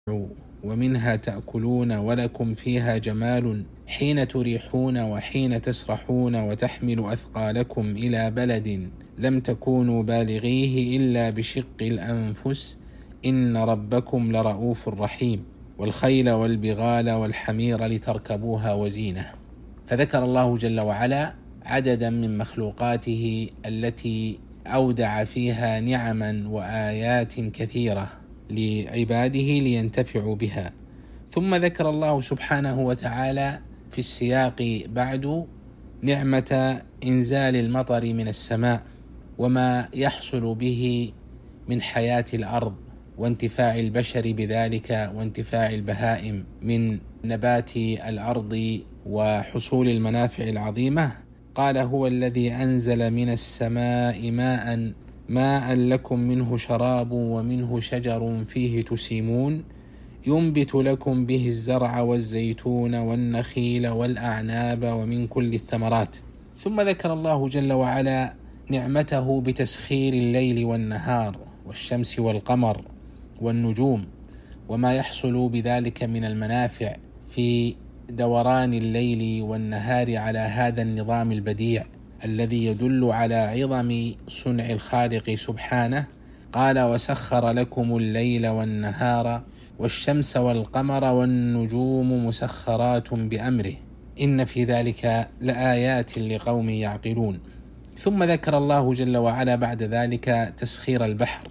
ومنها تأكلون ولكم فيها جمال حين تريحون وحين تسرحون وتحمل أثقالكم إلى بلد لم تكونوا بالغيه إلا بشق الأنفس إن ربكم لرؤوف رحيم والخيل والبغال والحمير لتركبوها وزينة. فذكر الله جل وعلا عددا من مخلوقاته التي أودع فيها نعما وآيات كثيرة لعباده لينتفعوا بها. ثم ذكر الله سبحانه وتعالى في السياق بعد نعمة إنزال المطر من السماء وما يحصل به من حياة الأرض وانتفاع البشر بذلك وانتفاع البهائم من نبات الأرض وحصول المنافع العظيمة. قال هو الذي أنزل من السماء ماء لكم منه شراب ومنه شجر فيه تسيمون ينبت لكم به الزرع والزيتون والنخيل والأعناب ومن كل الثمرات. ثم ذكر الله جل وعلا نعمته بتسخير الليل والنهار والشمس والقمر والنجوم وما يحصل بذلك من المنافع في دوران الليل والنهار على هذا النظام البديع الذي يدل على عظم صنع الخالق سبحانه. قال وسخر لكم الليل والنهار والشمس والقمر والنجوم مسخرات بأمره إن في ذلك لآيات لقوم يعقلون. ثم ذكر الله جل وعلا بعد ذلك تسخير البحر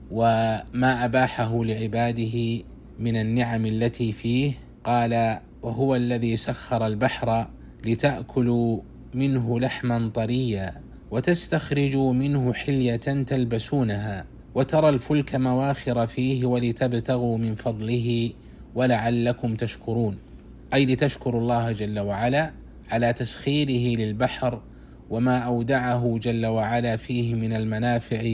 وما أباحه لعباده من النعم التي فيه. قال وهو الذي سخر البحر لتأكلوا منه لحما طريا وتستخرجوا منه حلية تلبسونها وترى الفلك مواخر فيه ولتبتغوا من فضله ولعلكم تشكرون، أي لتشكروا الله جل وعلا على تسخيره للبحر وما أودعه جل وعلا فيه من المنافع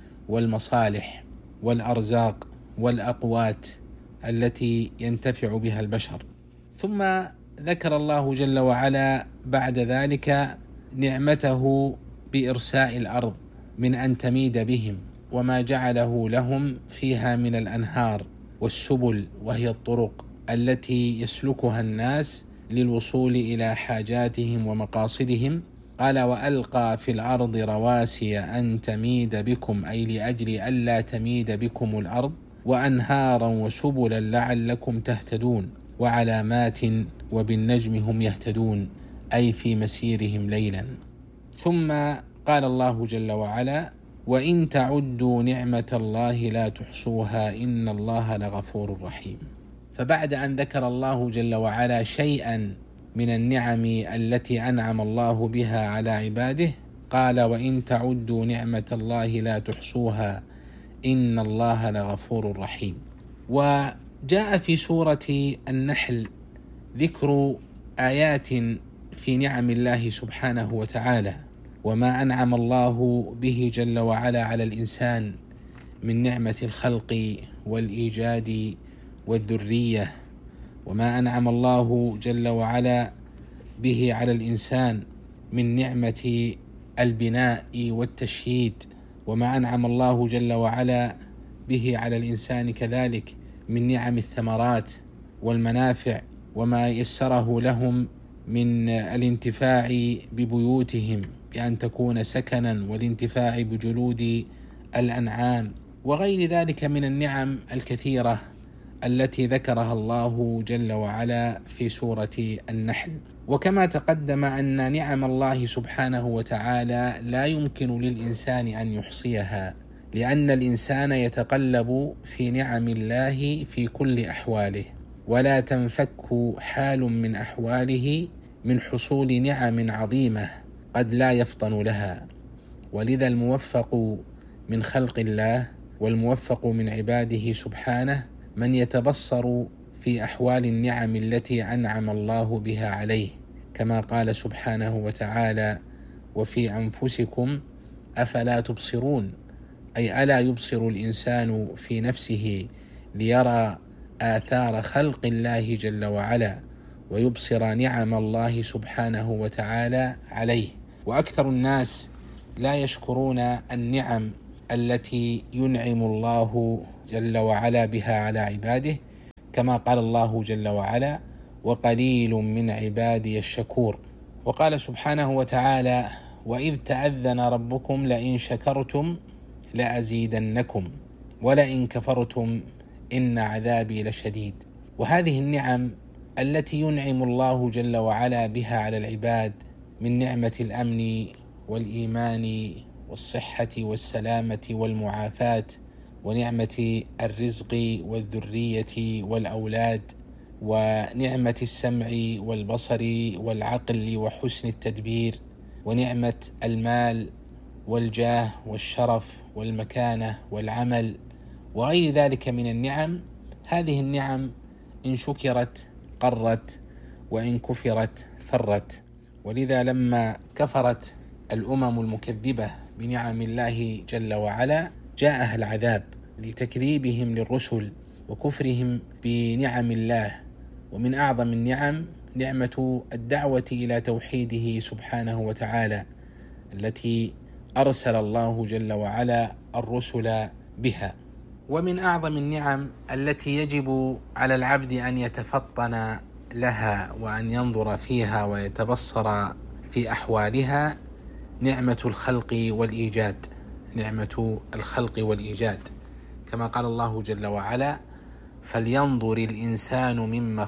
والمصالح والأرزاق والأقوات التي ينتفع بها البشر. ثم ذكر الله جل وعلا بعد ذلك نعمته بإرساء الأرض من أن تميد بهم وما جعله لهم فيها من الأنهار والسبل وهي الطرق التي يسلكها الناس للوصول إلى حاجاتهم ومقاصدهم. قال وألقى في الأرض رواسي أن تميد بكم، أي لأجل ألا تميد بكم الأرض، وأنهارا وسبلا لعلكم تهتدون، وعلامات وبالنجم هم يهتدون، أي في مسيرهم ليلا. ثم قال الله جل وعلا وإن تعدوا نعمة الله لا تحصوها إن الله لغفور رحيم. فبعد أن ذكر الله جل وعلا شيئا من النعم التي أنعم الله بها على عباده قال وإن تعدوا نعمة الله لا تحصوها إن الله لغفور رحيم. وجاء في سورة النحل ذكر آيات في نعم الله سبحانه وتعالى وما أنعم الله به جل وعلا على الإنسان من نعمة الخلق والإيجاد والذرية، وما أنعم الله جل وعلا به على الإنسان من نعمة البناء والتشييد، وما أنعم الله جل وعلا به على الإنسان كذلك من نعم الثمرات والمنافع، وما يسره لهم من الانتفاع ببيوتهم بأن تكون سكنا والانتفاع بجلود الأنعام وغير ذلك من النعم الكثيرة التي ذكرها الله جل وعلا في سورة النحل. وكما تقدم أن نعم الله سبحانه وتعالى لا يمكن للإنسان أن يحصيها، لأن الإنسان يتقلب في نعم الله في كل أحواله، ولا تنفك حال من أحواله من حصول نعم عظيمة قد لا يفطن لها. ولذا الموفق من خلق الله والموفق من عباده سبحانه من يتبصر في أحوال النعم التي أنعم الله بها عليه، كما قال سبحانه وتعالى وفي أنفسكم أفلا تبصرون، أي ألا يبصر الإنسان في نفسه ليرى آثار خلق الله جل وعلا ويبصر نعم الله سبحانه وتعالى عليه. وأكثر الناس لا يشكرون النعم التي ينعم الله جل وعلا بها على عباده، كما قال الله جل وعلا: وقليل من عبادي الشكور. وقال سبحانه وتعالى: وإذ تأذن ربكم لئن شكرتم لأزيدنكم ولئن كفرتم إن عذابي لشديد. وهذه النعم التي ينعم الله جل وعلا بها على العباد من نعمة الأمن والإيمان والصحة والسلامة والمعافاة، ونعمة الرزق والذرية والأولاد، ونعمة السمع والبصر والعقل وحسن التدبير، ونعمة المال والجاه والشرف والمكانة والعمل وغير ذلك من النعم. هذه النعم إن شكرت قرت، وإن كفرت فرت. ولذا لما كفرت الأمم المكذبة بنعم الله جل وعلا جاءها العذاب لتكذيبهم للرسل وكفرهم بنعم الله. ومن أعظم النعم نعمة الدعوة إلى توحيده سبحانه وتعالى التي أرسل الله جل وعلا الرسل بها. ومن أعظم النعم التي يجب على العبد أن يتفطن لها وأن ينظر فيها ويتبصر في أحوالها نعمة الخلق والإيجاد. نعمة الخلق والإيجاد، كما قال الله جل وعلا: فلينظر الإنسان مما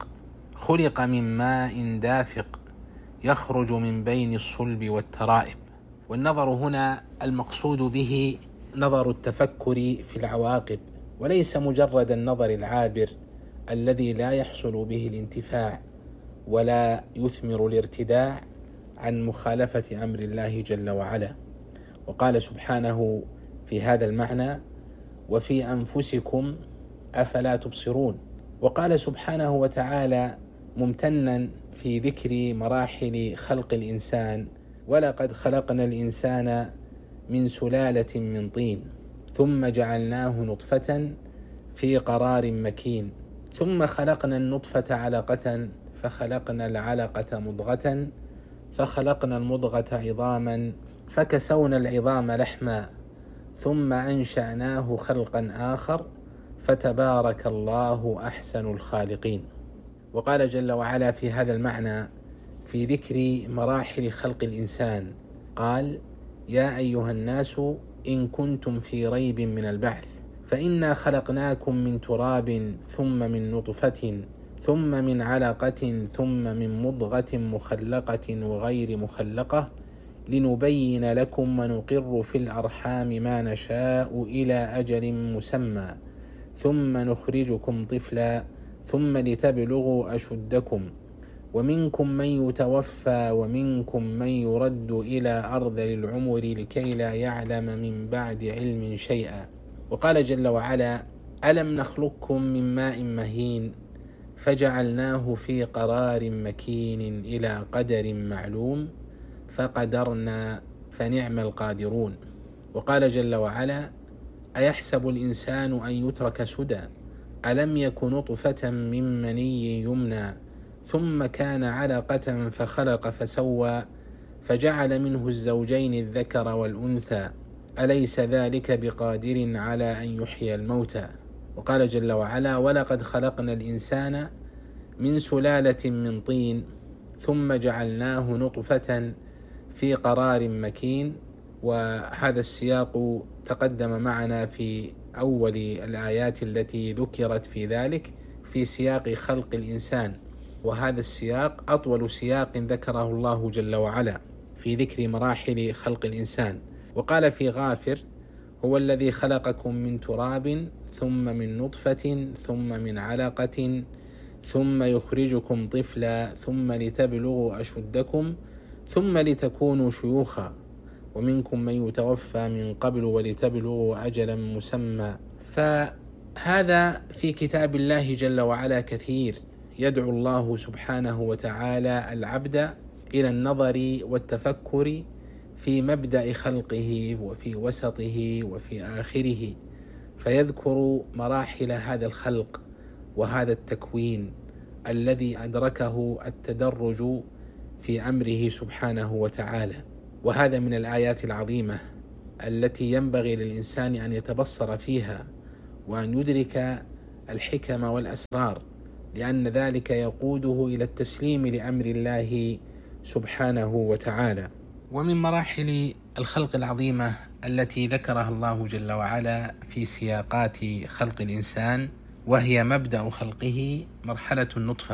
خلق من ماء دافق يخرج من بين الصلب والترائب. والنظر هنا المقصود به نظر التفكر في العواقب، وليس مجرد النظر العابر الذي لا يحصل به الانتفاع ولا يثمر الارتداع عن مخالفة أمر الله جل وعلا. وقال سبحانه في هذا المعنى: وفي أنفسكم أفلا تبصرون. وقال سبحانه وتعالى ممتنا في ذكر مراحل خلق الإنسان: ولقد خلقنا الإنسان من سلالة من طين ثم جعلناه نطفة في قرار مكين ثم خلقنا النطفة علقة فخلقنا العلقة مضغة فخلقنا المضغة عظاما فكسونا العظام لحما ثم أنشأناه خلقا آخر فتبارك الله أحسن الخالقين. وقال جل وعلا في هذا المعنى في ذكر مراحل خلق الإنسان قال: يا أيها الناس إن كنتم في ريب من البعث فإنا خلقناكم من تراب ثم من نطفة ثم من علقة ثم من مضغة مخلقة وغير مخلقة لنبين لكم ونقر في الأرحام ما نشاء إلى أجل مسمى ثم نخرجكم طفلا ثم لتبلغوا أشدكم ومنكم من يتوفى ومنكم من يرد إلى أرذل العمر لكي لا يعلم من بعد علم شيئا. وقال جل وعلا: ألم نخلقكم من ماء مهين فجعلناه في قرار مكين إلى قدر معلوم فقدرنا فنعم القادرون. وقال جل وعلا: أيحسب الإنسان أن يترك سدى ألم يك نطفة من مني يمنى ثم كان علقة فخلق فسوى فجعل منه الزوجين الذكر والأنثى أليس ذلك بقادر على أن يحيي الموتى. وقال جل وعلا: ولقد خلقنا الإنسان من سلالة من طين ثم جعلناه نطفة في قرار مكين. وهذا السياق تقدم معنا في أول الآيات التي ذكرت في ذلك في سياق خلق الإنسان، وهذا السياق أطول سياق ذكره الله جل وعلا في ذكر مراحل خلق الإنسان. وقال في غافر: هو الذي خلقكم من تراب ثم من نطفة ثم من علقة ثم يخرجكم طفلا ثم لتبلغوا أشدكم ثم لتكونوا شيوخا ومنكم من يتوفى من قبل ولتبلغوا أجلا مسمى. فهذا في كتاب الله جل وعلا كثير. يدعو الله سبحانه وتعالى العبد إلى النظر والتفكر في مبدأ خلقه وفي وسطه وفي آخره، فيذكر مراحل هذا الخلق وهذا التكوين الذي أدركه التدرج في أمره سبحانه وتعالى. وهذا من الآيات العظيمة التي ينبغي للإنسان أن يتبصر فيها وأن يدرك الحكم والأسرار، لأن ذلك يقوده إلى التسليم لأمر الله سبحانه وتعالى. ومن مراحل الخلق العظيمة التي ذكرها الله جل وعلا في سياقات خلق الإنسان، وهي مبدأ خلقه مرحلة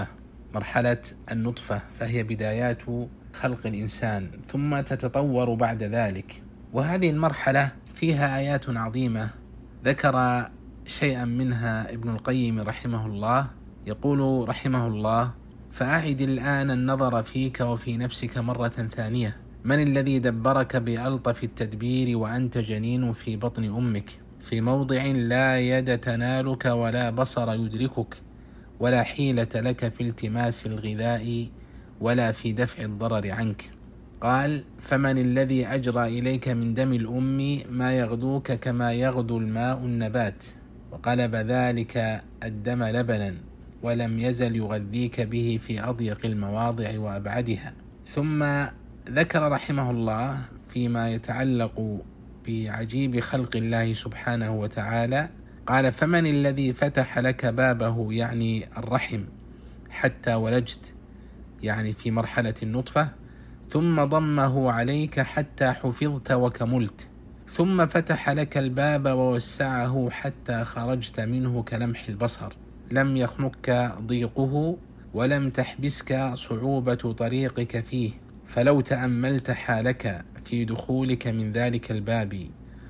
النطفة، فهي بدايات خلق الإنسان، ثم تتطور بعد ذلك. وهذه المرحلة فيها آيات عظيمة ذكر شيئا منها ابن القيم رحمه الله، يقول رحمه الله: فأعد الآن النظر فيك وفي نفسك مرة ثانية، من الذي دبرك بألطف التدبير وأنت جنين في بطن أمك، في موضع لا يد تنالك ولا بصر يدركك ولا حيلة لك في التماس الغذاء ولا في دفع الضرر عنك. قال: فمن الذي أجرى إليك من دم الأم ما يغدوك كما يغدو الماء النبات، وقلب ذلك الدم لبنا، ولم يزل يغذيك به في أضيق المواضع وأبعدها. ثم ذكر رحمه الله فيما يتعلق بعجيب خلق الله سبحانه وتعالى، قال: فمن الذي فتح لك بابه، يعني الرحم، حتى ولجت، يعني في مرحلة النطفة، ثم ضمه عليك حتى حفظت وكملت، ثم فتح لك الباب ووسعه حتى خرجت منه كلمح البصر، لم يخنقك ضيقه ولم تحبسك صعوبة طريقك فيه، فلو تأملت حالك في دخولك من ذلك الباب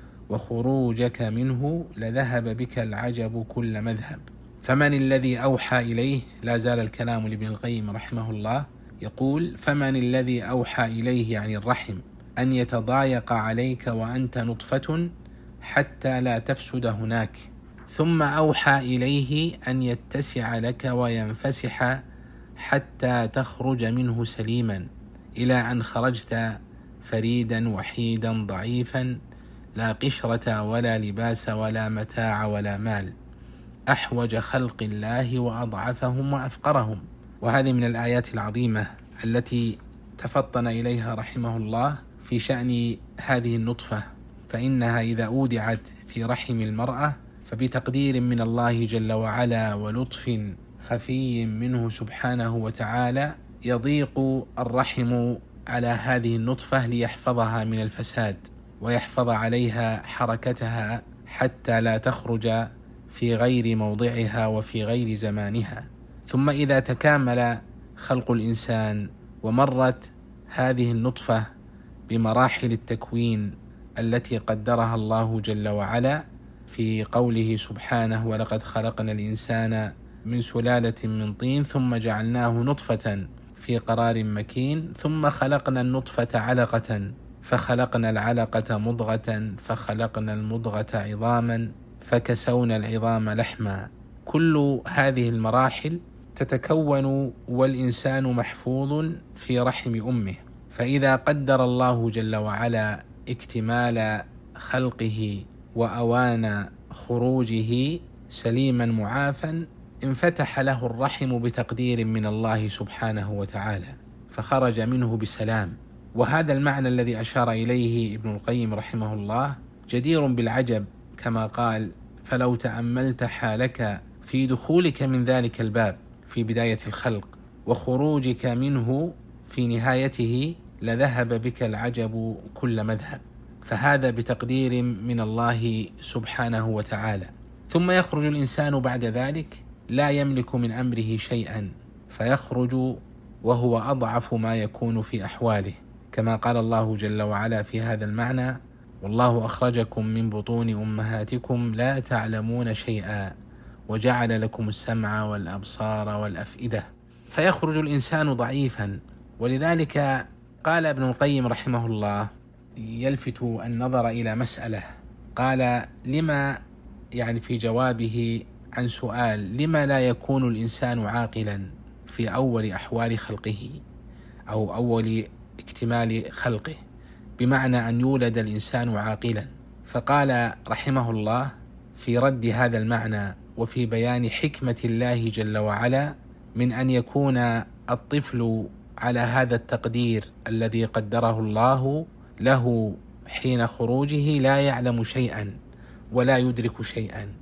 وخروجك منه لذهب بك العجب كل مذهب. فمن الذي أوحى إليه، لا زال الكلام لابن القيم رحمه الله، يقول: فمن الذي أوحى إليه، يعني الرحم، أن يتضايق عليك وأنت نطفة حتى لا تفسد هناك، ثم أوحى إليه أن يتسع لك وينفسح حتى تخرج منه سليما، إلى أن خرجت فريدا وحيدا ضعيفا، لا قشرة ولا لباس ولا متاع ولا مال، أحوج خلق الله وأضعفهم وأفقرهم. وهذه من الآيات العظيمة التي تفطن إليها رحمه الله في شأن هذه النطفة، فإنها إذا أودعت في رحم المرأة فبتقدير من الله جل وعلا ولطف خفي منه سبحانه وتعالى يضيق الرحم على هذه النطفة ليحفظها من الفساد ويحفظ عليها حركتها حتى لا تخرج في غير موضعها وفي غير زمانها. ثم إذا تكامل خلق الإنسان ومرت هذه النطفة بمراحل التكوين التي قدرها الله جل وعلا في قوله سبحانه: ولقد خلقنا الإنسان من سلالة من طين ثم جعلناه نطفة في قرار مكين ثم خلقنا النطفة علقة فخلقنا العلقة مضغة فخلقنا المضغة عظاما فكسونا العظام لحما. كل هذه المراحل تتكون والإنسان محفوظ في رحم أمه، فإذا قدر الله جل وعلا اكتمال خلقه وأوان خروجه سليما معافا انفتح له الرحم بتقدير من الله سبحانه وتعالى فخرج منه بسلام. وهذا المعنى الذي أشار إليه ابن القيم رحمه الله جدير بالعجب، كما قال: فلو تأملت حالك في دخولك من ذلك الباب في بداية الخلق وخروجك منه في نهايته لذهب بك العجب كل مذهب. فهذا بتقدير من الله سبحانه وتعالى. ثم يخرج الإنسان بعد ذلك لا يملك من أمره شيئا، فيخرج وهو أضعف ما يكون في أحواله، كما قال الله جل وعلا في هذا المعنى: والله أخرجكم من بطون أمهاتكم لا تعلمون شيئا وجعل لكم السمع والأبصار والأفئدة. فيخرج الإنسان ضعيفا. ولذلك قال ابن القيم رحمه الله يلفت النظر إلى مسألة، قال: لما، يعني في جوابه عن سؤال لما لا يكون الإنسان عاقلا في أول أحوال خلقه أو أول اكتمال خلقه، بمعنى أن يولد الإنسان عاقلا. فقال رحمه الله في رد هذا المعنى وفي بيان حكمة الله جل وعلا من أن يكون الطفل على هذا التقدير الذي قدره الله له حين خروجه لا يعلم شيئا ولا يدرك شيئا،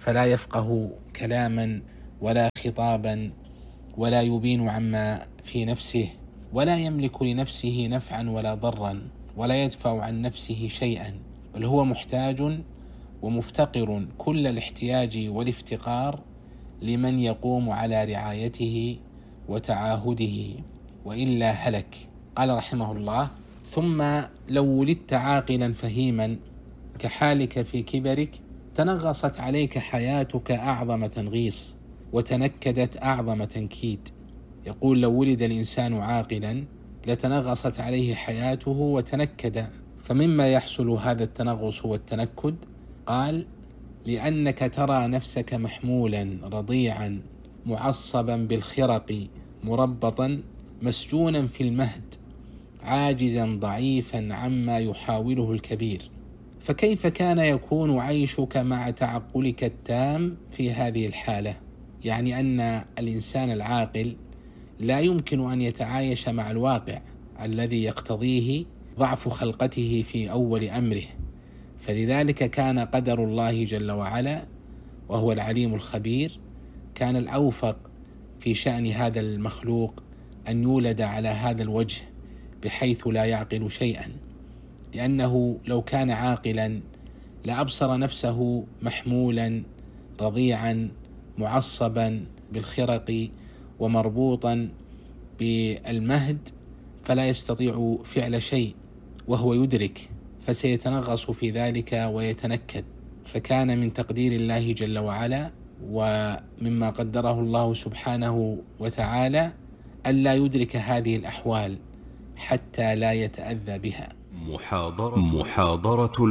فلا يفقه كلاما ولا خطابا، ولا يبين عما في نفسه، ولا يملك لنفسه نفعا ولا ضرا، ولا يدفع عن نفسه شيئا، بل هو محتاج ومفتقر كل الاحتياج والافتقار لمن يقوم على رعايته وتعاهده، وإلا هلك. قال رحمه الله: ثم لو ولدت عاقلا فهيما كحالك في كبرك، تنغصت عليك حياتك أعظم تنغيص، وتنكدت أعظم تنكيد. يقول: لو ولد الإنسان عاقلا لتنغصت عليه حياته وتنكد. فمما يحصل هذا التنغص والتنكد؟ قال: لأنك ترى نفسك محمولا رضيعا معصبا بالخرق مربطا مسجونا في المهد عاجزا ضعيفا عما يحاوله الكبير. فكيف كان يكون عيشك مع تعقلك التام في هذه الحالة؟ يعني أن الإنسان العاقل لا يمكن أن يتعايش مع الواقع الذي يقتضيه ضعف خلقته في أول أمره. فلذلك كان قدر الله جل وعلا، وهو العليم الخبير، كان الأوفق في شأن هذا المخلوق أن يولد على هذا الوجه بحيث لا يعقل شيئا، لأنه لو كان عاقلا لأبصر نفسه محمولا رضيعا معصبا بالخرق ومربوطا بالمهد، فلا يستطيع فعل شيء وهو يدرك، فسيتنغص في ذلك ويتنكد. فكان من تقدير الله جل وعلا ومما قدره الله سبحانه وتعالى ألا يدرك هذه الأحوال حتى لا يتأذى بها. محاضرة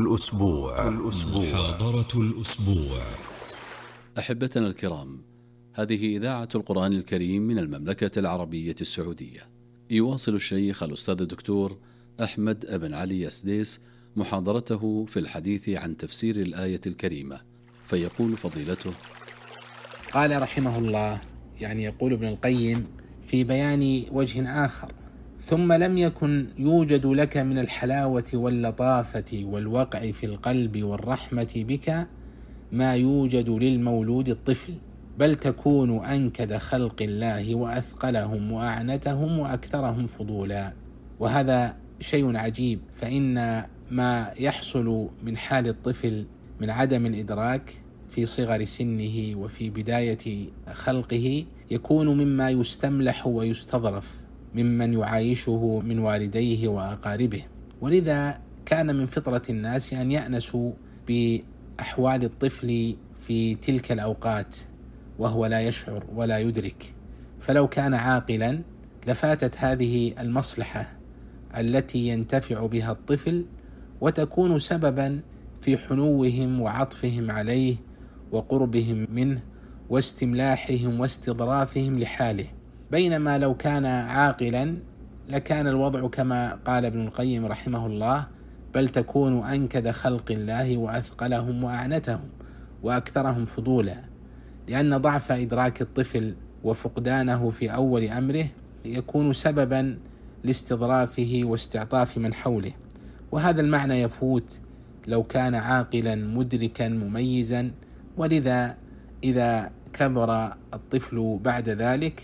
الأسبوع. أحبتنا الكرام، هذه إذاعة القرآن الكريم من المملكة العربية السعودية. يواصل الشيخ الأستاذ الدكتور أحمد بن علي السديس محاضرته في الحديث عن تفسير الآية الكريمة، فيقول فضيلته: قال رحمه الله، يعني يقول ابن القيم في بيان وجه آخر: ثم لم يكن يوجد لك من الحلاوة واللطافة والوقع في القلب والرحمة بك ما يوجد للمولود الطفل، بل تكون أنكد خلق الله وأثقلهم وأعنتهم وأكثرهم فضولا. وهذا شيء عجيب، فإن ما يحصل من حال الطفل من عدم الإدراك في صغر سنه وفي بداية خلقه يكون مما يستملح ويستظرف ممن يعايشه من والديه وأقاربه، ولذا كان من فطرة الناس أن يأنسوا بأحوال الطفل في تلك الأوقات وهو لا يشعر ولا يدرك. فلو كان عاقلا لفاتت هذه المصلحة التي ينتفع بها الطفل وتكون سببا في حنوهم وعطفهم عليه وقربهم منه واستملاحهم واستظرافهم لحاله. بينما لو كان عاقلا لكان الوضع كما قال ابن القيم رحمه الله: بل تكون أنكد خلق الله وأثقلهم وأعنتهم وأكثرهم فضولا، لأن ضعف إدراك الطفل وفقدانه في أول أمره يكون سببا لاستظرافه واستعطاف من حوله. وهذا المعنى يفوت لو كان عاقلا مدركا مميزا، ولذا إذا كبر الطفل بعد ذلك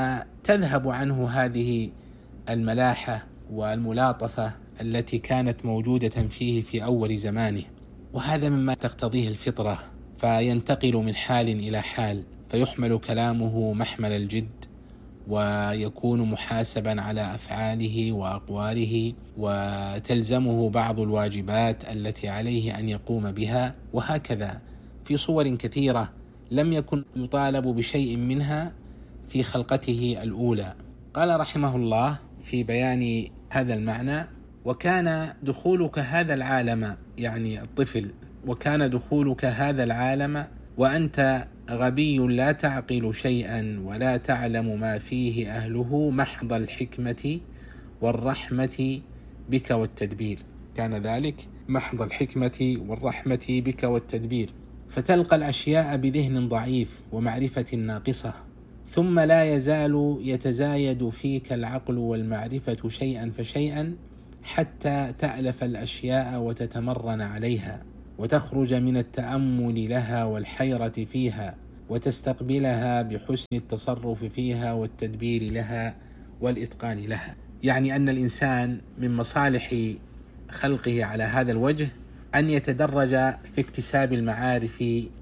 فتذهب عنه هذه الملاحة والملاطفة التي كانت موجودة فيه في أول زمانه، وهذا مما تقتضيه الفطرة، فينتقل من حال إلى حال، فيحمل كلامه محمل الجد، ويكون محاسبا على أفعاله وأقواله، وتلزمه بعض الواجبات التي عليه أن يقوم بها، وهكذا في صور كثيرة لم يكن يطالب بشيء منها في خلقته الأولى. قال رحمه الله في بيان هذا المعنى: وكان دخولك هذا العالم، يعني الطفل، وكان دخولك هذا العالم وأنت غبي لا تعقل شيئا ولا تعلم ما فيه أهله محض الحكمة والرحمة بك والتدبير. كان ذلك محض الحكمة والرحمة بك والتدبير، فتلقى الأشياء بذهن ضعيف ومعرفة ناقصة، ثم لا يزال يتزايد فيك العقل والمعرفة شيئا فشيئا حتى تألف الأشياء وتتمرن عليها، وتخرج من التأمل لها والحيرة فيها، وتستقبلها بحسن التصرف فيها والتدبير لها والإتقان لها. يعني أن الإنسان من مصالح خلقه على هذا الوجه أن يتدرج في اكتساب المعارف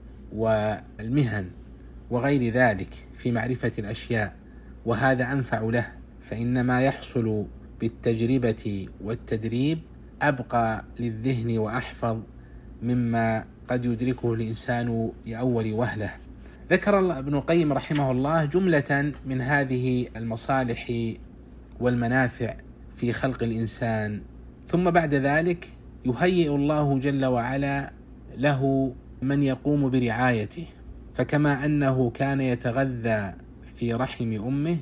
والمهن وغير ذلك في معرفة الأشياء، وهذا أنفع له، فإن ما يحصل بالتجربة والتدريب أبقى للذهن وأحفظ مما قد يدركه الإنسان لأول وهلة. ذكر ابن القيم رحمه الله جملة من هذه المصالح والمنافع في خلق الإنسان، ثم بعد ذلك يهيئ الله جل وعلا له من يقوم برعايته. فكما أنه كان يتغذى في رحم أمه،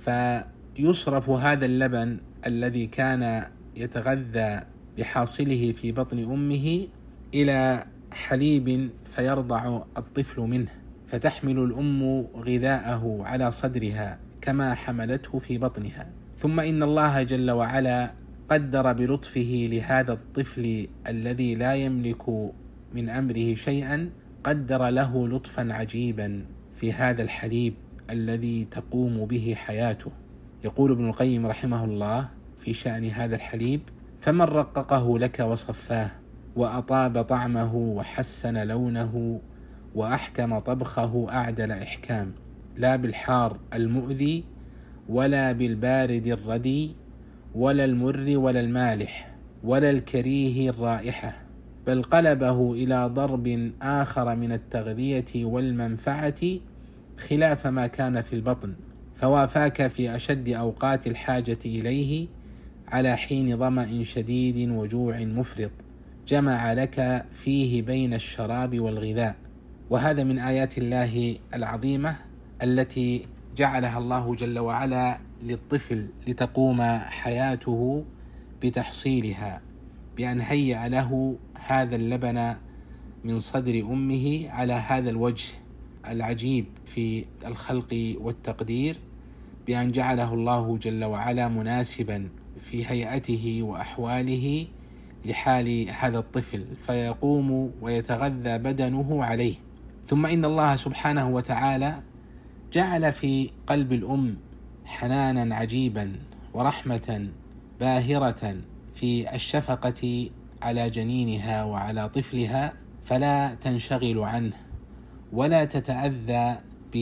فيصرف هذا اللبن الذي كان يتغذى بحاصله في بطن أمه إلى حليب فيرضع الطفل منه، فتحمل الأم غذاءه على صدرها كما حملته في بطنها. ثم إن الله جل وعلا قدر بلطفه لهذا الطفل الذي لا يملك من أمره شيئا، قدر له لطفا عجيبا في هذا الحليب الذي تقوم به حياته. يقول ابن القيم رحمه الله في شأن هذا الحليب: فمن رققه لك وصفاه، وأطاب طعمه وحسن لونه، وأحكم طبخه أعدل إحكام، لا بالحار المؤذي ولا بالبارد الردي ولا المر ولا المالح ولا الكريه الرائحة، بل قلبه إلى ضرب آخر من التغذية والمنفعة خلاف ما كان في البطن، فوافاك في أشد أوقات الحاجة إليه على حين ظمأ شديد وجوع مفرط، جمع لك فيه بين الشراب والغذاء. وهذا من آيات الله العظيمة التي جعلها الله جل وعلا للطفل لتقوم حياته بتحصيلها، بأن هيأ له هذا اللبن من صدر أمه على هذا الوجه العجيب في الخلق والتقدير، بأن جعله الله جل وعلا مناسبا في هيئته وأحواله لحال هذا الطفل، فيقوم ويتغذى بدنه عليه. ثم إن الله سبحانه وتعالى جعل في قلب الأم حنانا عجيبا ورحمة باهرة في الشفقة على جنينها وعلى طفلها، فلا تنشغل عنه ولا تتأذى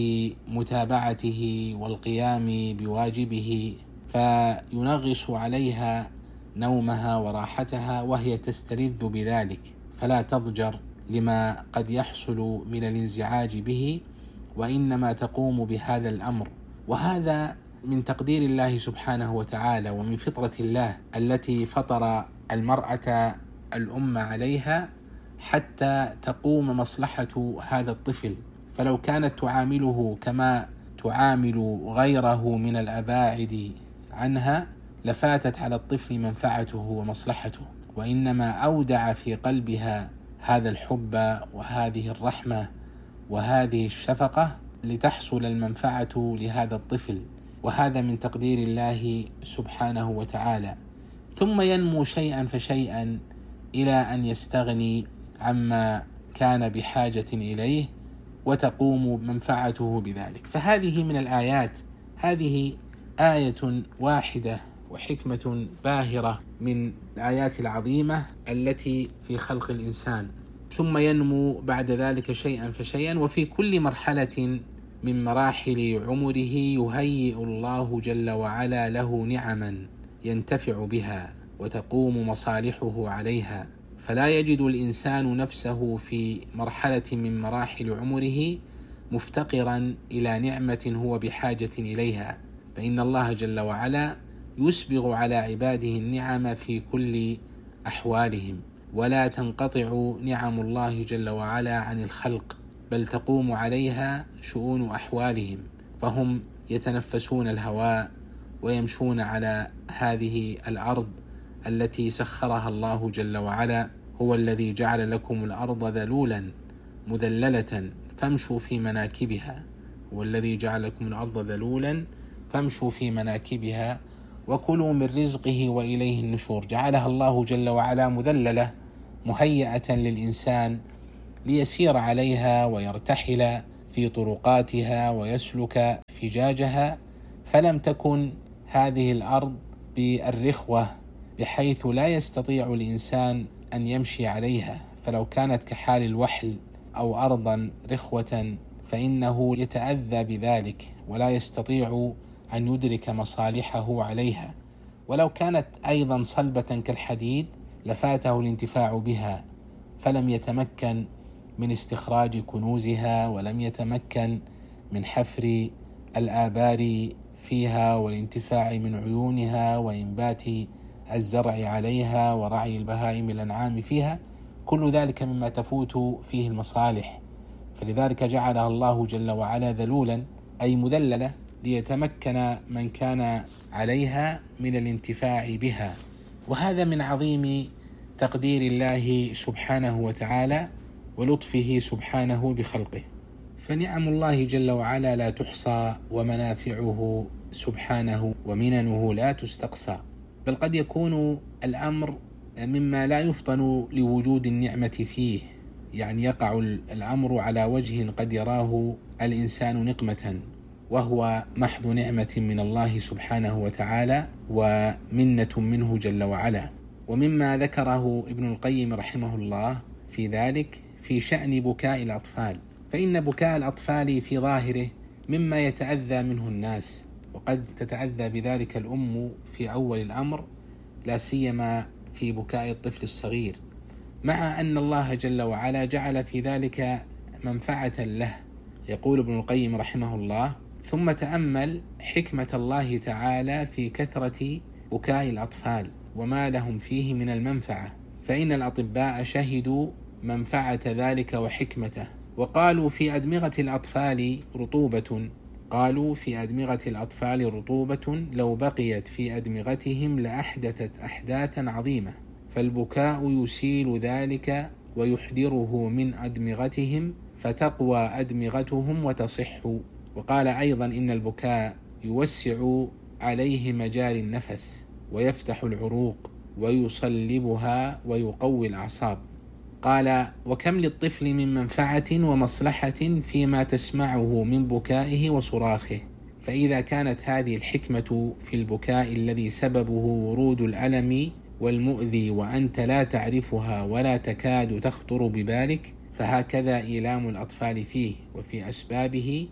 بمتابعته والقيام بواجبه، فينغص عليها نومها وراحتها وهي تستلذ بذلك، فلا تضجر لما قد يحصل من الانزعاج به، وإنما تقوم بهذا الأمر. وهذا من تقدير الله سبحانه وتعالى ومن فطرة الله التي فطر المرأة الأم عليها حتى تقوم مصلحة هذا الطفل. فلو كانت تعامله كما تعامل غيره من الأباعد عنها لفاتت على الطفل منفعته ومصلحته، وإنما أودع في قلبها هذا الحب وهذه الرحمة وهذه الشفقة لتحصل المنفعة لهذا الطفل. وهذا من تقدير الله سبحانه وتعالى. ثم ينمو شيئا فشيئا إلى أن يستغني عما كان بحاجة إليه وتقوم منفعته بذلك. فهذه من الآيات، هذه آية واحدة وحكمة باهرة من الآيات العظيمة التي في خلق الإنسان. ثم ينمو بعد ذلك شيئا فشيئا، وفي كل مرحلة من مراحل عمره يهيئ الله جل وعلا له نعما ينتفع بها وتقوم مصالحه عليها، فلا يجد الإنسان نفسه في مرحلة من مراحل عمره مفتقرا إلى نعمة هو بحاجة إليها، فإن الله جل وعلا يسبغ على عباده النعم في كل أحوالهم، ولا تنقطع نعم الله جل وعلا عن الخلق، بل تقوم عليها شؤون أحوالهم، فهم يتنفسون الهواء ويمشون على هذه الأرض التي سخرها الله جل وعلا. هو الذي جعل لكم الأرض ذلولا مذللة فامشوا في مناكبها، هو الذي جعل لكم الأرض ذلولا فامشوا في مناكبها وكلوا من رزقه وإليه النشور. جعلها الله جل وعلا مذللة مهيئة للإنسان ليسير عليها ويرتحل في طرقاتها ويسلك فجاجها، فلم تكن هذه الأرض بالرخوة بحيث لا يستطيع الإنسان أن يمشي عليها، فلو كانت كحال الوحل أو أرضا رخوة فإنه يتأذى بذلك ولا يستطيع أن يدرك مصالحه عليها. ولو كانت أيضا صلبة كالحديد لفاته الانتفاع بها، فلم يتمكن من استخراج كنوزها، ولم يتمكن من حفر الآبار فيها والانتفاع من عيونها وإنبات الزرع عليها ورعي البهائم الأنعام فيها. كل ذلك مما تفوت فيه المصالح، فلذلك جعلها الله جل وعلا ذلولا أي مذللة ليتمكن من كان عليها من الانتفاع بها. وهذا من عظيم تقدير الله سبحانه وتعالى ولطفه سبحانه بخلقه، فنعم الله جل وعلا لا تحصى ومنافعه سبحانه ومننه لا تستقصى، بل قد يكون الأمر مما لا يفطن لوجود النعمة فيه، يعني يقع الأمر على وجه قد يراه الإنسان نقمة، وهو محض نعمة من الله سبحانه وتعالى ومنة منه جل وعلا. ومما ذكره ابن القيم رحمه الله في ذلك في شأن بكاء الأطفال، فإن بكاء الأطفال في ظاهره مما يتأذى منه الناس، وقد تتأذى بذلك الأم في أول الأمر، لا سيما في بكاء الطفل الصغير، مع أن الله جل وعلا جعل في ذلك منفعة له. يقول ابن القيم رحمه الله: ثم تأمل حكمة الله تعالى في كثرة بكاء الأطفال وما لهم فيه من المنفعة، فإن الأطباء شهدوا منفعة ذلك وحكمته، وقالوا في أدمغة الأطفال رطوبة لو بقيت في أدمغتهم لأحدثت أحداثا عظيمة، فالبكاء يسيل ذلك ويحضره من أدمغتهم فتقوى أدمغتهم وتصح. وقال أيضا: إن البكاء يوسع عليه مجاري النفس ويفتح العروق ويصلبها ويقوي الأعصاب. قال: وكم للطفل من منفعة ومصلحة فيما تسمعه من بكائه وصراخه. فإذا كانت هذه الحكمة في البكاء الذي سببه ورود الألم والمؤذي وأنت لا تعرفها ولا تكاد تخطر ببالك، فهكذا إيلام الأطفال فيه وفي أسبابه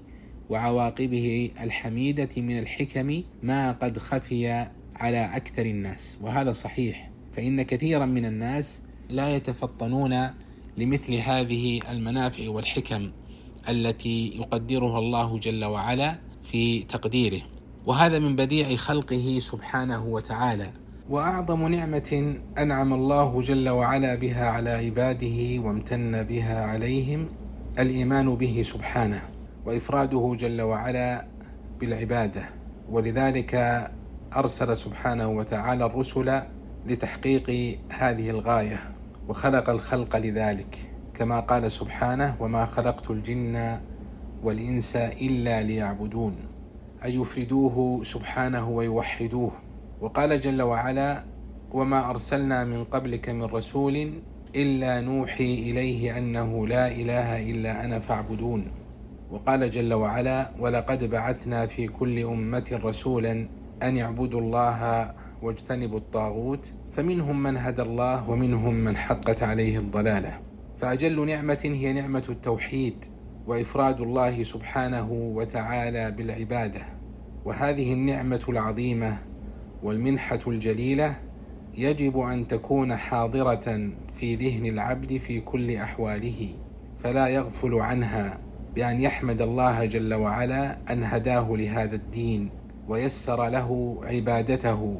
وعواقبه الحميدة من الحكم ما قد خفي على أكثر الناس. وهذا صحيح، فإن كثيرا من الناس لا يتفطنون لمثل هذه المنافع والحكم التي يقدرها الله جل وعلا في تقديره، وهذا من بديع خلقه سبحانه وتعالى. وأعظم نعمة أنعم الله جل وعلا بها على عباده وامتن بها عليهم الإيمان به سبحانه وإفراده جل وعلا بالعبادة، ولذلك أرسل سبحانه وتعالى الرسل لتحقيق هذه الغاية، وخلق الخلق لذلك، كما قال سبحانه: وما خلقت الجن والإنس إلا ليعبدون، أي يفردوه سبحانه ويوحدوه. وقال جل وعلا: وما أرسلنا من قبلك من رسول إلا نوحي إليه أنه لا إله إلا أنا فاعبدون. وقال جل وعلا: ولقد بعثنا في كل أمة رسولا أن يعبدوا الله واجتنبوا الطاغوت فمنهم من هدى الله ومنهم من حقت عليه الضلالة. فأجل نعمة هي نعمة التوحيد وإفراد الله سبحانه وتعالى بالعبادة، وهذه النعمة العظيمة والمنحة الجليلة يجب أن تكون حاضرة في ذهن العبد في كل أحواله، فلا يغفل عنها، بأن يحمد الله جل وعلا أن هداه لهذا الدين ويسر له عبادته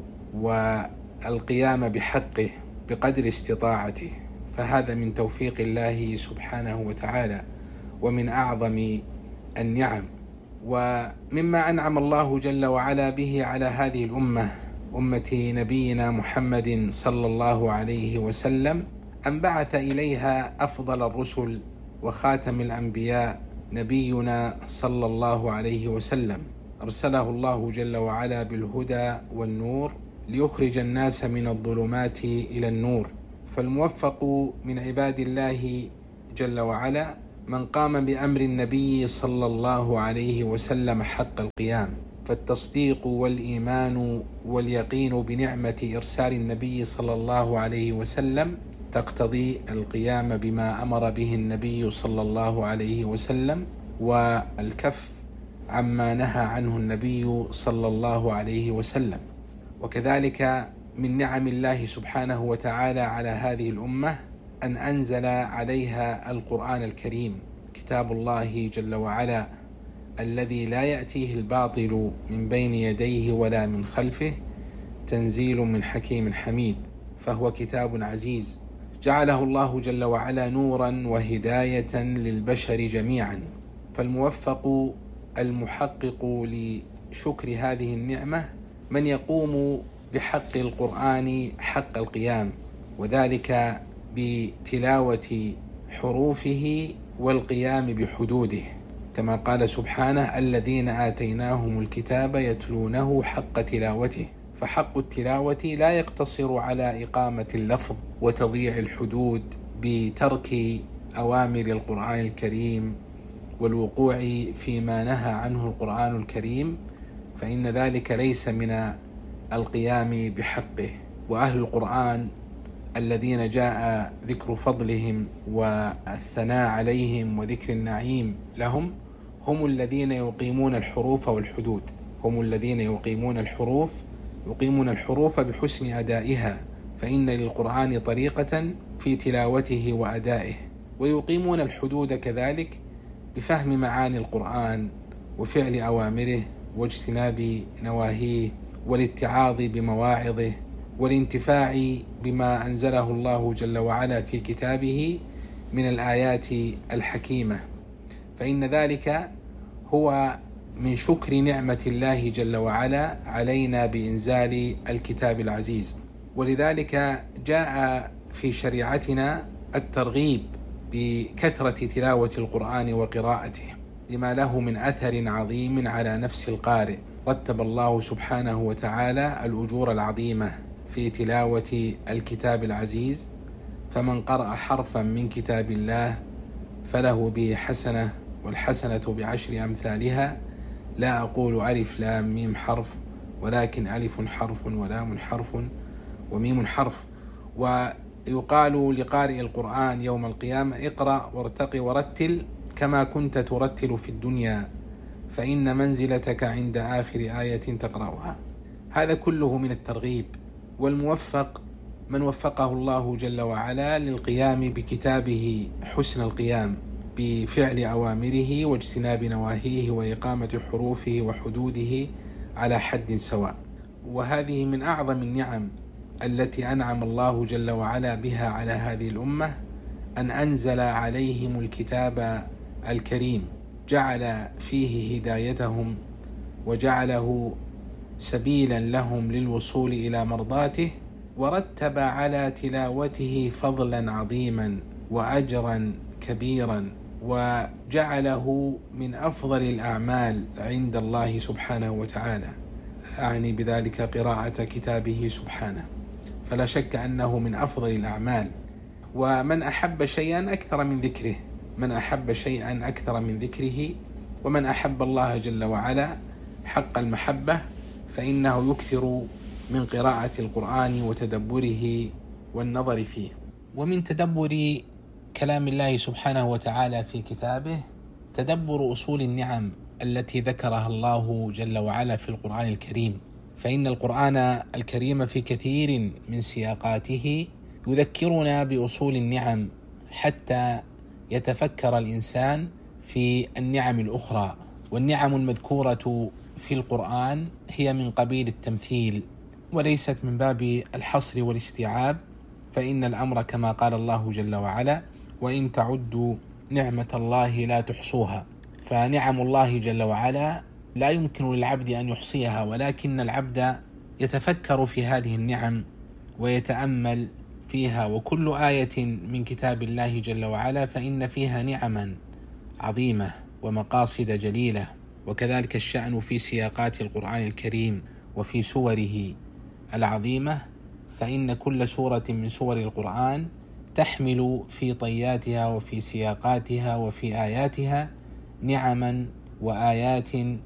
والقيام بحقه بقدر استطاعته، فهذا من توفيق الله سبحانه وتعالى ومن أعظم النعم. ومما أنعم الله جل وعلا به على هذه الأمة، أمة نبينا محمد صلى الله عليه وسلم، أن بعث إليها أفضل الرسل وخاتم الأنبياء نبينا صلى الله عليه وسلم، أرسله الله جل وعلا بالهدى والنور ليخرج الناس من الظلمات إلى النور، فالموفق من عباد الله جل وعلا من قام بأمر النبي صلى الله عليه وسلم حق القيام، فالتصديق والإيمان واليقين بنعمة إرسال النبي صلى الله عليه وسلم تقتضي القيام بما أمر به النبي صلى الله عليه وسلم، والكف عما نهى عنه النبي صلى الله عليه وسلم. وكذلك من نعم الله سبحانه وتعالى على هذه الأمة أن أنزل عليها القرآن الكريم، كتاب الله جل وعلا الذي لا يأتيه الباطل من بين يديه ولا من خلفه، تنزيل من حكيم حميد، فهو كتاب عزيز جعله الله جل وعلا نورا وهداية للبشر جميعا. فالموفق المحقق لشكر هذه النعمة من يقوم بحق القرآن حق القيام، وذلك بتلاوة حروفه والقيام بحدوده، كما قال سبحانه: الذين آتيناهم الكتاب يتلونه حق تلاوته. فحق التلاوة لا يقتصر على إقامة اللفظ وتضييع الحدود بترك أوامر القرآن الكريم والوقوع فيما نهى عنه القرآن الكريم، فإن ذلك ليس من القيام بحقه. وأهل القرآن الذين جاء ذكر فضلهم والثناء عليهم وذكر النعيم لهم هم الذين يقيمون الحروف والحدود، هم الذين يقيمون الحروف بحسن أدائها، فإن للقرآن طريقة في تلاوته وأدائه، ويقيمون الحدود كذلك بفهم معاني القرآن وفعل أوامره واجتناب نواهيه والاتعاظ بمواعظه والانتفاع بما أنزله الله جل وعلا في كتابه من الآيات الحكيمة، فإن ذلك هو من شكر نعمة الله جل وعلا علينا بإنزال الكتاب العزيز. ولذلك جاء في شريعتنا الترغيب بكثرة تلاوة القرآن وقراءته لما له من أثر عظيم على نفس القارئ. رتب الله سبحانه وتعالى الأجور العظيمة في تلاوة الكتاب العزيز، فمن قرأ حرفا من كتاب الله فله به حسنة، والحسنة بعشر أمثالها، لا أقول ألف لام ميم حرف، ولكن ألف حرف ولام حرف وميم حرف. ويقال لقارئ القرآن يوم القيامة: اقرأ وارتقي ورتل كما كنت ترتل في الدنيا، فإن منزلتك عند آخر آية تقرأها. هذا كله من الترغيب. والموفق من وفقه الله جل وعلا للقيام بكتابه حسن القيام بفعل أوامره واجتناب نواهيه وإقامة حروفه وحدوده على حد سواء. وهذه من أعظم النعم التي أنعم الله جل وعلا بها على هذه الأمة، أن أنزل عليهم الكتاب الكريم، جعل فيه هدايتهم وجعله سبيلا لهم للوصول إلى مرضاته، ورتب على تلاوته فضلا عظيما وأجرا كبيرا، وجعله من أفضل الأعمال عند الله سبحانه وتعالى، أعني بذلك قراءة كتابه سبحانه، فلا شك أنه من أفضل الأعمال. ومن أحب شيئا أكثر من ذكره، ومن أحب الله جل وعلا حق المحبة فإنه يكثر من قراءة القرآن وتدبره والنظر فيه. ومن تدبر كلام الله سبحانه وتعالى في كتابه تدبر أصول النعم التي ذكرها الله جل وعلا في القرآن الكريم، فإن القرآن الكريم في كثير من سياقاته يذكرنا بأصول النعم حتى يتفكر الإنسان في النعم الأخرى. والنعم المذكورة في القرآن هي من قبيل التمثيل وليست من باب الحصر والاستيعاب، فإن الأمر كما قال الله جل وعلا: وإن تعدوا نعمة الله لا تحصوها. فنعم الله جل وعلا لا يمكن للعبد أن يحصيها، ولكن العبد يتفكر في هذه النعم ويتأمل فيها. وكل آية من كتاب الله جل وعلا فإن فيها نعما عظيمة ومقاصد جليلة، وكذلك الشأن في سياقات القرآن الكريم وفي سوره العظيمة، فإن كل سورة من سور القرآن تحمل في طياتها وفي سياقاتها وفي آياتها نعما وآيات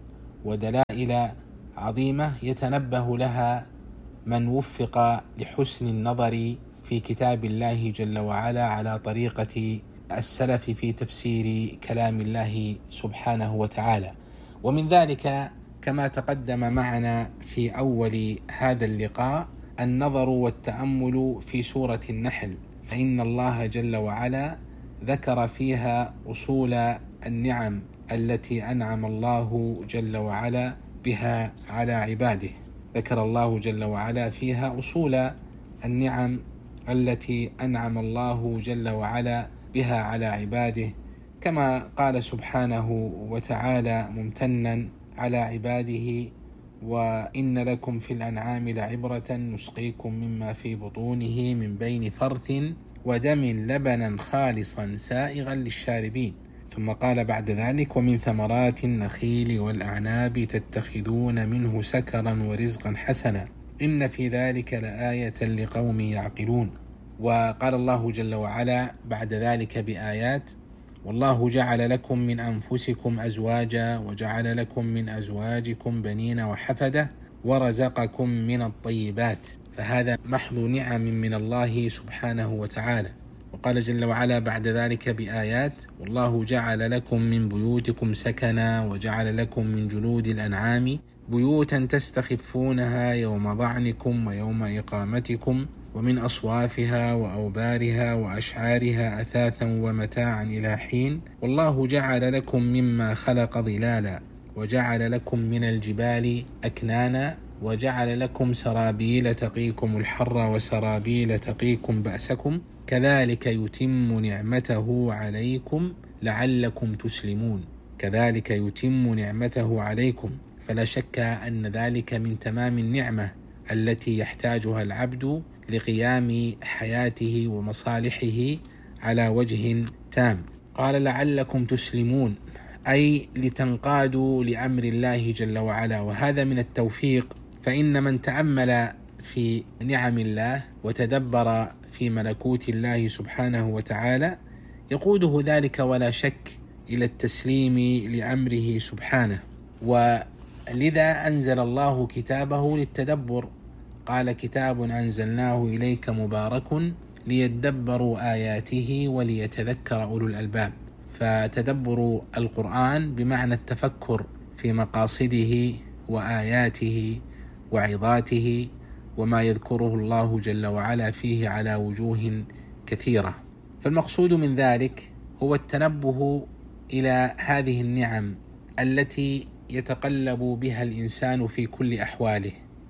ودلائل عظيمة يتنبه لها من وفق لحسن النظر في كتاب الله جل وعلا على طريقة السلف في تفسير كلام الله سبحانه وتعالى. ومن ذلك كما تقدم معنا في أول هذا اللقاء النظر والتأمل في سورة النحل، فإن الله جل وعلا ذكر فيها أصول النعم التي أنعم الله جل وعلا بها على عباده. ذكر الله جل وعلا فيها أصول النعم التي أنعم الله جل وعلا بها على عباده، كما قال سبحانه وتعالى ممتنا على عباده: وإن لكم في الأنعام لعبرة نسقيكم مما في بطونه من بين فرث ودم لبنا خالصا سائغا للشاربين. ثم قال بعد ذلك: ومن ثمرات النخيل والأعناب تتخذون منه سكرا ورزقا حسنا إن في ذلك لآية لقوم يعقلون. وقال الله جل وعلا بعد ذلك بآيات: والله جعل لكم من أنفسكم أزواجا وجعل لكم من أزواجكم بنين وحفدة ورزقكم من الطيبات. فهذا محض نعم من الله سبحانه وتعالى. وقال جل وعلا بعد ذلك بآيات: والله جعل لكم من بيوتكم سكنا وجعل لكم من جلود الأنعام بيوتا تستخفونها يوم ضعنكم ويوم إقامتكم ومن أصوافها وأوبارها وأشعارها أثاثا ومتاعا إلى حين والله جعل لكم مما خلق ظلالا وجعل لكم من الجبال أكنانا وجعل لكم سرابيل تقيكم الحر وسرابيل تقيكم بأسكم كذلك يتم نعمته عليكم لعلكم تسلمون. كذلك يتم نعمته عليكم، فلا شك أن ذلك من تمام النعمة التي يحتاجها العبد لقيام حياته ومصالحه على وجه تام. قال لعلكم تسلمون، أي لتنقادوا لأمر الله جل وعلا، وهذا من التوفيق. فإن من تأمل في نعم الله وتدبر في ملكوت الله سبحانه وتعالى يقوده ذلك ولا شك إلى التسليم لأمره سبحانه. ولذا أنزل الله كتابه للتدبر، قال: كتاب أنزلناه إليك مبارك ليدبروا آياته وليتذكر أولو الألباب. فتدبر القرآن بمعنى التفكر في مقاصده وآياته وعظاته وما يذكره الله جل وعلا فيه على وجوه كثيرة. فالمقصود من ذلك هو التنبه إلى هذه النعم التي يتقلب بها الإنسان في كل أحواله،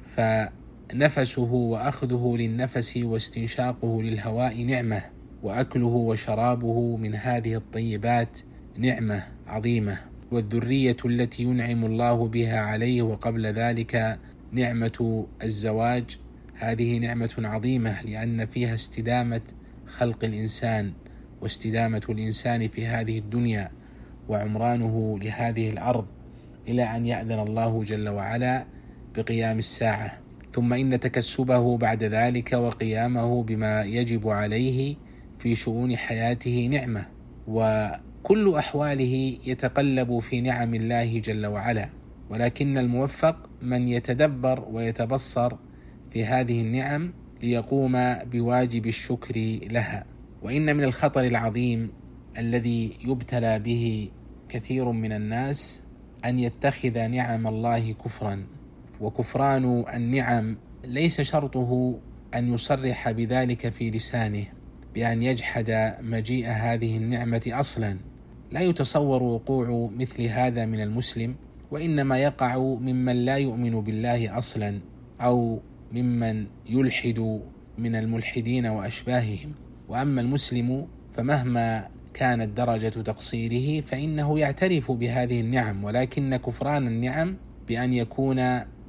فنفسه وأخذه للنفس واستنشاقه للهواء نعمة، وأكله وشرابه من هذه الطيبات نعمة عظيمة، والذرية التي ينعم الله بها عليه وقبل ذلك نعمة الزواج، هذه نعمة عظيمة لأن فيها استدامة خلق الإنسان واستدامة الإنسان في هذه الدنيا وعمرانه لهذه الأرض إلى أن يأذن الله جل وعلا بقيام الساعة. ثم إن تكسبه بعد ذلك وقيامه بما يجب عليه في شؤون حياته نعمة، وكل أحواله يتقلب في نعم الله جل وعلا. ولكن الموفق من يتدبر ويتبصر في هذه النعم ليقوم بواجب الشكر لها. وإن من الخطر العظيم الذي يبتلى به كثير من الناس أن يتخذ نعم الله كفرا. وكفران النعم ليس شرطه أن يصرح بذلك في لسانه بأن يجحد مجيء هذه النعمة أصلا. لا يتصور وقوع مثل هذا من المسلم، وإنما يقع ممن لا يؤمن بالله أصلا أو ممن يلحد من الملحدين وأشباههم. وأما المسلم فمهما كانت درجة تقصيره فإنه يعترف بهذه النعم، ولكن كفران النعم بأن يكون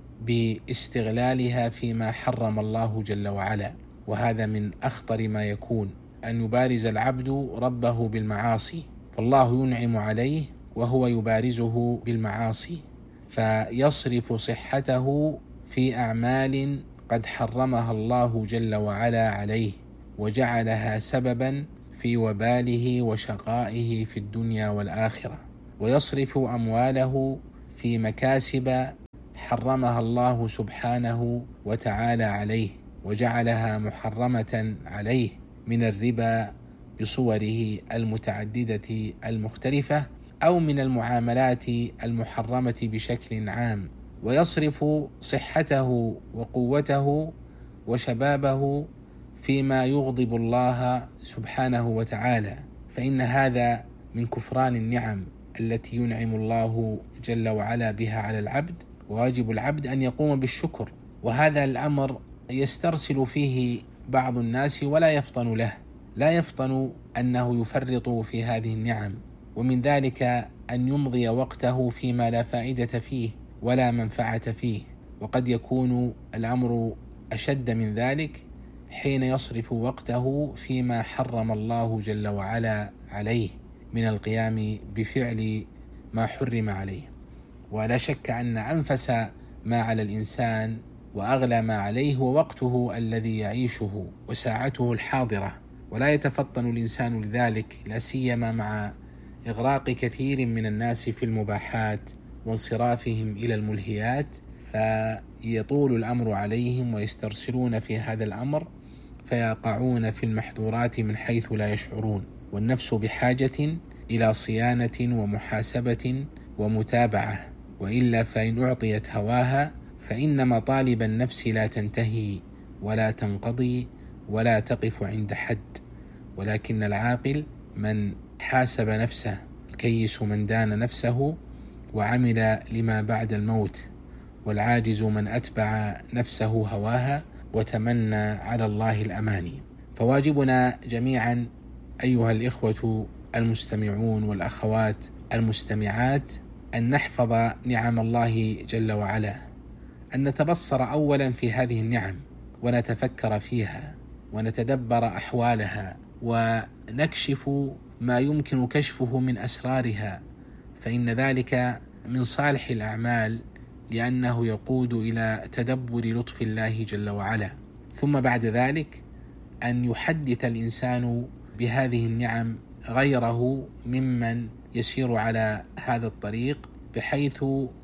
باستغلالها فيما حرم الله جل وعلا. وهذا من أخطر ما يكون، أن يبارز العبد ربه بالمعاصي، فالله ينعم عليه وهو يبارزه بالمعاصي، فيصرف صحته في أعمال قد حرمها الله جل وعلا عليه، وجعلها سببا في وباله وشقائه في الدنيا والآخرة، ويصرف أمواله في مكاسب حرمها الله سبحانه وتعالى عليه، وجعلها محرمة عليه من الربا بصوره المتعددة المختلفة، أو من المعاملات المحرمة بشكل عام، ويصرف صحته وقوته وشبابه فيما يغضب الله سبحانه وتعالى، فإن هذا من كفران النعم التي ينعم الله جل وعلا بها على العبد، وواجب العبد أن يقوم بالشكر. وهذا الأمر يسترسل فيه بعض الناس ولا يفطن له، لا يفطن أنه يفرط في هذه النعم، ومن ذلك أن يمضي وقته فيما لا فائدة فيه ولا منفعة فيه. وقد يكون الأمر أشد من ذلك حين يصرف وقته فيما حرم الله جل وعلا عليه من القيام بفعل ما حرم عليه. ولا شك أن أنفس ما على الإنسان وأغلى ما عليه هو وقته الذي يعيشه وساعته الحاضرة، ولا يتفطن الإنسان لذلك، لا سيما مع إغراق كثير من الناس في المباحات وانصرافهم إلى الملهيات، فيطول الأمر عليهم ويسترسلون في هذا الأمر فيقعون في المحظورات من حيث لا يشعرون. والنفس بحاجة إلى صيانة ومحاسبة ومتابعة، وإلا فإن أعطيت هواها فإن مطالب النفس لا تنتهي ولا تنقضي ولا تقف عند حد، ولكن العاقل من حاسب نفسه، الكيس من دان نفسه وعمل لما بعد الموت، والعاجز من أتبع نفسه هواها وتمنى على الله الأماني. فواجبنا جميعا أيها الإخوة المستمعون والأخوات المستمعات أن نحفظ نعم الله جل وعلا، أن نتبصر أولا في هذه النعم ونتفكر فيها ونتدبر أحوالها ونكشف ما يمكن كشفه من أسرارها، فإن ذلك من صالح الأعمال، لأنه يقود إلى تدبر لطف الله جل وعلا. ثم بعد ذلك أن يحدث الإنسان بهذه النعم غيره ممن يسير على هذا الطريق، بحيث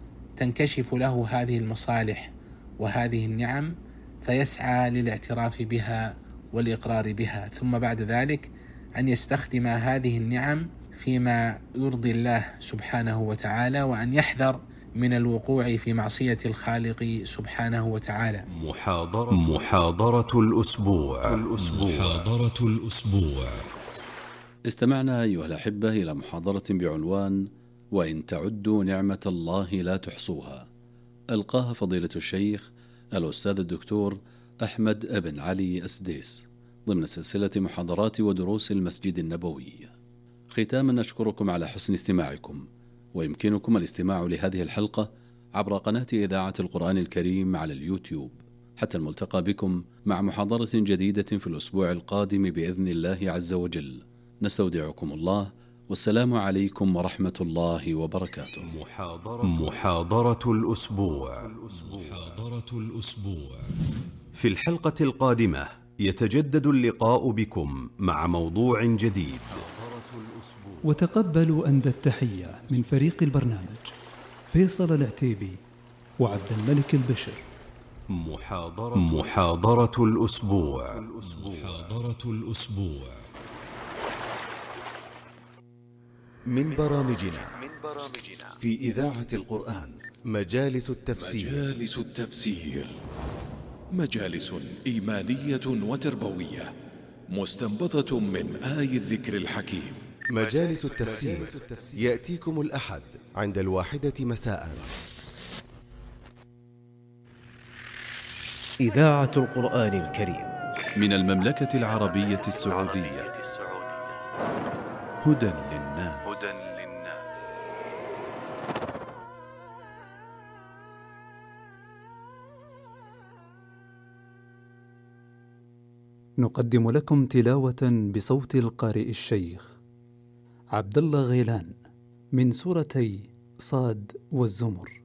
تنكشف له هذه المصالح وهذه النعم فيسعى للاعتراف بها والإقرار بها. ثم بعد ذلك أن يستخدم هذه النعم فيما يرضي الله سبحانه وتعالى، وأن يحذر من الوقوع في معصية الخالق سبحانه وتعالى. محاضرة الأسبوع. استمعنا أيها الأحبة إلى محاضرة بعنوان وإن تعدوا نعمة الله لا تحصوها، ألقاها فضيلة الشيخ الأستاذ الدكتور أحمد بن علي أسديس ضمن سلسلة محاضرات ودروس المسجد النبوي. ختاما أشكركم على حسن استماعكم، ويمكنكم الاستماع لهذه الحلقة عبر قناة إذاعة القرآن الكريم على اليوتيوب. حتى الملتقى بكم مع محاضرة جديدة في الأسبوع القادم بإذن الله عز وجل. نستودعكم الله، والسلام عليكم ورحمة الله وبركاته. محاضرة الأسبوع. في الحلقة القادمة يتجدد اللقاء بكم مع موضوع جديد. وتقبلوا أندى التحية من فريق البرنامج فيصل العتيبي وعبد الملك البشر. محاضرة الأسبوع. من برامجنا في إذاعة القرآن مجالس التفسير. مجالس إيمانية وتربوية مستنبطة من آي الذكر الحكيم. مجالس التفسير يأتيكم الأحد عند 1:00 مساء. إذاعة القرآن الكريم من المملكة العربية السعودية. هدى للناس. نقدم لكم تلاوة بصوت القارئ الشيخ عبد الله غيلان من سورتي صاد والزمر.